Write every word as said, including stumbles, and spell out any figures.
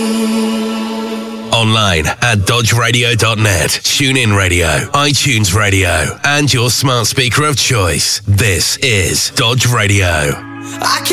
Online at dodge radio dot net, TuneIn Radio, iTunes Radio, and your smart speaker of choice. This is Dodge Radio. I